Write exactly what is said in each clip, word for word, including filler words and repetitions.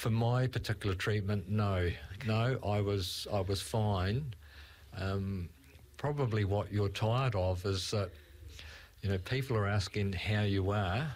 for my particular treatment, no. No, I was I was fine. Um, probably what you're tired of is that, you know, people are asking how you are,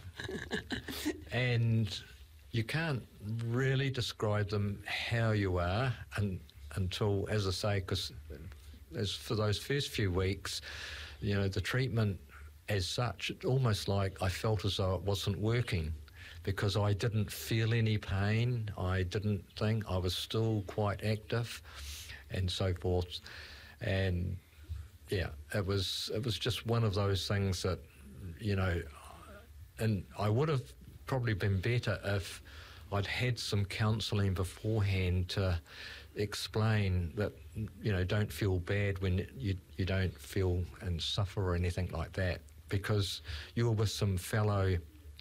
and you can't really describe them how you are and, until, as I say, because as for those first few weeks, you know, the treatment as such, it almost like I felt as though it wasn't working, because I didn't feel any pain. I didn't think, I was still quite active and so forth. And yeah, it was it was just one of those things that, you know, and I would have probably been better if I'd had some counselling beforehand to explain that, you know, don't feel bad when you you don't feel and suffer or anything like that, because you're with some fellow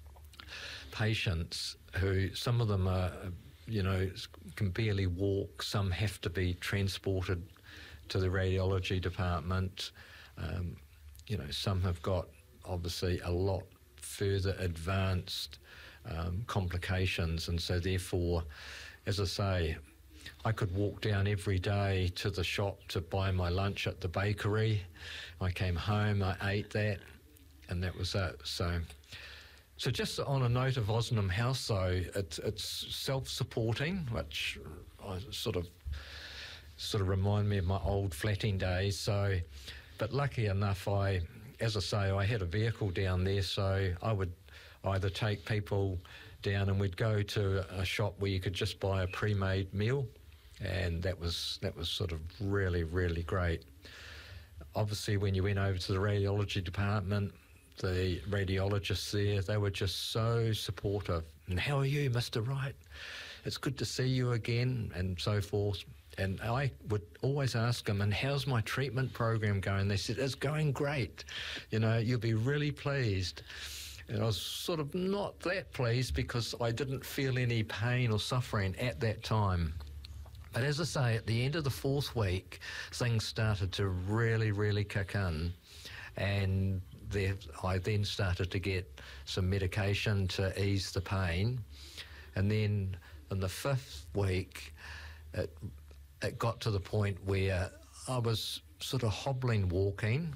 patients who, some of them are, you know, can barely walk, some have to be transported to the radiology department. Um, you know, some have got obviously a lot further advanced um, complications, and so therefore, as I say, I could walk down every day to the shop to buy my lunch at the bakery. I came home, I ate that, and that was it. So, so just on a note of Ozanam House, though, it's it's self-supporting, which I sort of sort of remind me of my old flatting days. So, but lucky enough, I, as I say, I had a vehicle down there, so I would either take people down and we'd go to a shop where you could just buy a pre-made meal, and that was that was sort of really, really great. Obviously, when you went over to the radiology department, the radiologists there, they were just so supportive. And how are you, Mister Wright? It's good to see you again, and so forth. And I would always ask them, and how's my treatment program going? They said, it's going great. You know, you'll be really pleased. And I was sort of not that pleased because I didn't feel any pain or suffering at that time. But as I say, at the end of the fourth week, things started to really, really kick in. And there, I then started to get some medication to ease the pain. And then in the fifth week, it, it got to the point where I was sort of hobbling, walking,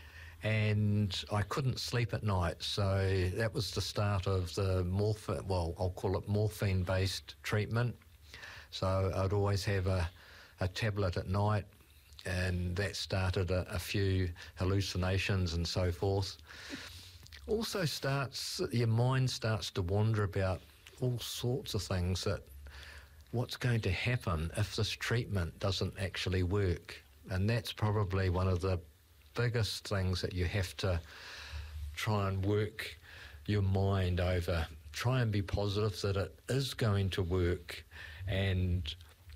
and I couldn't sleep at night. So that was the start of the morphine, well, I'll call it morphine-based treatment. So I'd always have a, a tablet at night, and that started a, a few hallucinations and so forth. Also starts, your mind starts to wander about all sorts of things, that what's going to happen if this treatment doesn't actually work. And that's probably one of the biggest things that you have to try and work your mind over. Try and be positive that it is going to work, and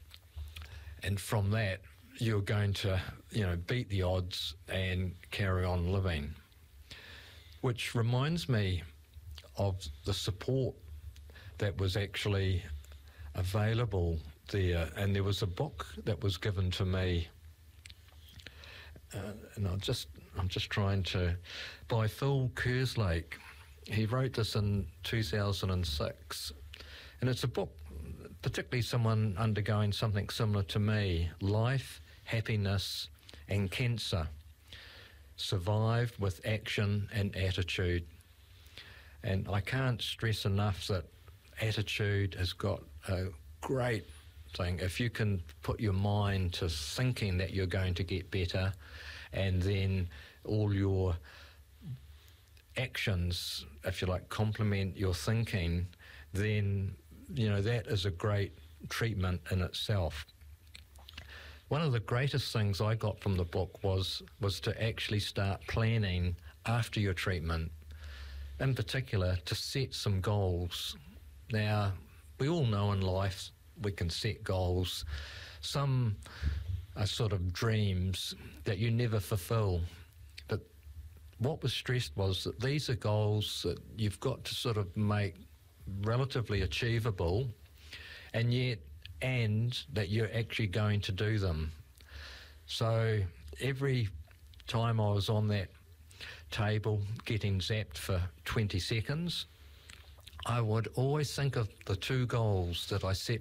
and from that you're going to, you know, beat the odds and carry on living. Which reminds me of the support that was actually available there, and there was a book that was given to me, uh, and I'll just I'm just trying to by Phil Kerslake. He wrote this in two thousand six, and it's a book, particularly someone undergoing something similar to me: Life, Happiness and Cancer, Survived with Action and Attitude. And I can't stress enough that attitude has got a great thing. If you can put your mind to thinking that you're going to get better, and then all your actions, if you like, complement your thinking, then, you know, that is a great treatment in itself. One of the greatest things I got from the book was was to actually start planning after your treatment, in particular to set some goals. Now, we all know in life we can set goals. Some are sort of dreams that you never fulfill. But what was stressed was that these are goals that you've got to sort of make relatively achievable, and yet, and that you're actually going to do them. So every time I was on that table getting zapped for twenty seconds, I would always think of the two goals that I set